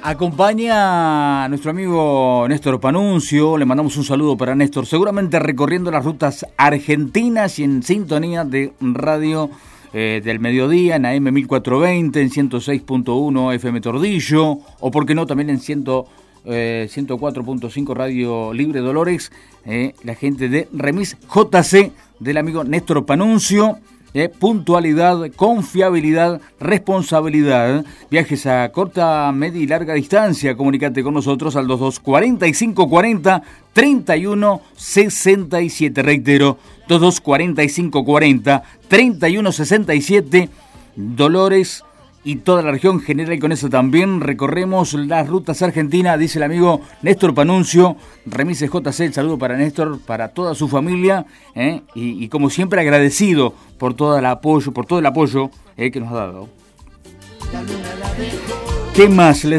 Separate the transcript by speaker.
Speaker 1: Acompaña a nuestro amigo Néstor Panuncio, le mandamos un saludo para Néstor, seguramente recorriendo las rutas argentinas y en sintonía de radio del mediodía en AM 1420, en 106.1 FM Tordillo, o por qué no también en 104.5 Radio Libre Dolores, la gente de Remis JC del amigo Néstor Panuncio. Puntualidad, confiabilidad, responsabilidad. Viajes a corta, media y larga distancia. Comunícate con nosotros al 22 45 40 31 67. Reitero, 22 45 40 31 67. Dolores y toda la región general, y con eso también recorremos las rutas argentinas, dice el amigo Néstor Panuncio. Remises JC, el saludo para Néstor, para toda su familia, y como siempre agradecido por todo el apoyo, que nos ha dado. ¿Qué más les